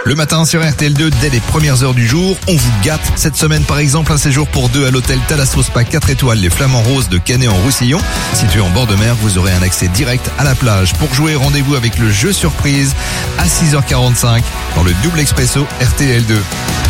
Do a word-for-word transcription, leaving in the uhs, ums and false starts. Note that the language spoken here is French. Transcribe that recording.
Le matin sur R T L deux, dès les premières heures du jour, on vous gâte. Cette semaine par exemple, un séjour pour deux à l'hôtel Thalasso Spa quatre étoiles Les Flamands Roses de Canet-en-Roussillon. Situé en bord de mer, vous aurez un accès direct à la plage. Pour jouer, rendez-vous avec le jeu surprise à six heures quarante-cinq dans le double expresso R T L deux.